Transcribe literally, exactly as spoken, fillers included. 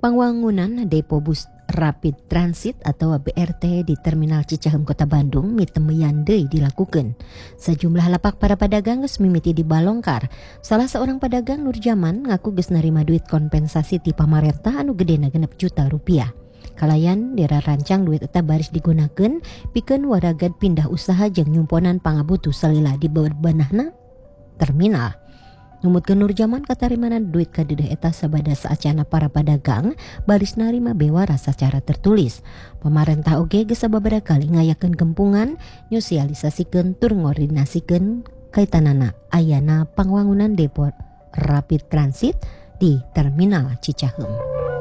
Pangwangunan depo bus Rapid Transit atau B R T di Terminal Cicahem Kota Bandung mitemian deui dilakukan. Sejumlah lapak para pedagang geus mimiti dibalongkar. Salah seorang pedagang Nurjaman ngaku geus narima duit kompensasi ti pamarentah anu gedena genep juta rupiah. Kalayan dera rancang duit eta baris digunakeun pikeun waragad pindah usaha jeung nyumponan pangabutuh salila di bebenahna terminal. Numutkeun Nurjaman katarimanan duit kadeudeung eta sabada saacana para pedagang baris narima bewara secara tertulis. Pamarentah oge geus sababaraha kali ngayakeun gempungan nyosialisasikeun tur ngordinasikeun kaitanana ayana pangwangunan depo Rapid Transit di Terminal Cicahem.